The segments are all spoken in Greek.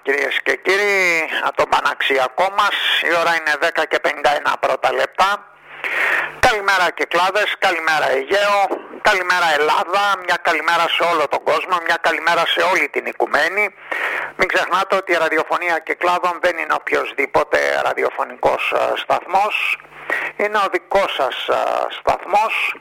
κυρίες και κύριοι, το Παναξιακό μας. Η ώρα είναι 10 και 51 πρώτα λεπτά. Καλημέρα Κυκλάδες, καλημέρα Αιγαίο, καλημέρα Ελλάδα, μια καλημέρα σε όλο τον κόσμο, μια καλημέρα σε όλη την οικουμένη. Μην ξεχνάτε ότι η ραδιοφωνία Κυκλάδων δεν είναι οποιοσδήποτε ραδιοφωνικός σταθμός. Είναι ο δικός σας σταθμός.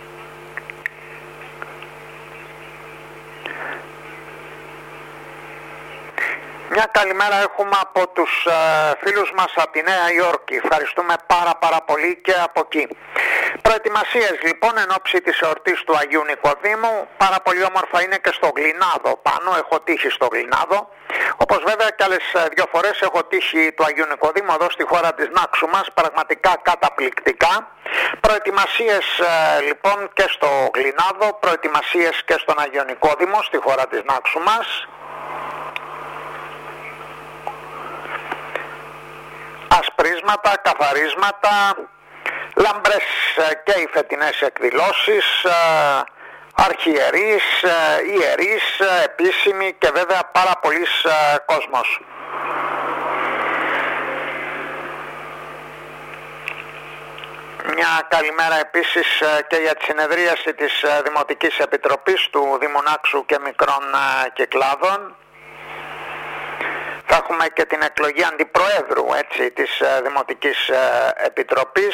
Μια καλημέρα έχουμε από τους φίλους μας από τη Νέα Υόρκη. Ευχαριστούμε πάρα πολύ και από εκεί. Προετοιμασίες λοιπόν εν ώψη της εορτής του Αγίου Νικοδήμου. Πάρα πολύ όμορφα είναι και στο Γλινάδο πάνω. Έχω τύχει στο Γλινάδο. Όπως βέβαια και άλλες δύο φορές έχω τύχει του Αγίου Νικοδήμου εδώ στη χώρα της Νάξου μας. Πραγματικά καταπληκτικά. Προετοιμασίες λοιπόν και στο Γλινάδο. Προετοιμασίες και στον Αγίο Νικόδημο στη χώρα της Νάξου μας. Ασπρίσματα, καθαρίσματα, λαμπρές και οι φετινές εκδηλώσεις, αρχιερείς, ιερείς, επίσημοι και βέβαια πάρα πολύς κόσμος. Μια καλημέρα επίσης και για τη συνεδρίαση της Δημοτικής Επιτροπής του Δήμου Νάξου και Μικρών Κυκλάδων. Θα έχουμε και την εκλογή αντιπροέδρου της Δημοτικής Επιτροπής.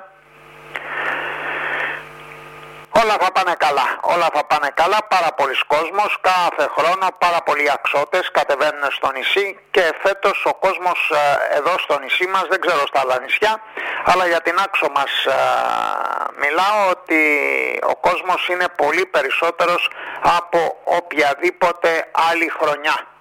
Όλα θα πάνε καλά, πάρα πολλοί κόσμος, κάθε χρόνο πάρα πολλοί αξώτες κατεβαίνουν στο νησί και φέτος ο κόσμος εδώ στο νησί μας, δεν ξέρω στα άλλα νησιά, αλλά για την Άξο μας μιλάω ότι ο κόσμος είναι πολύ περισσότερος από οποιαδήποτε άλλη χρονιά.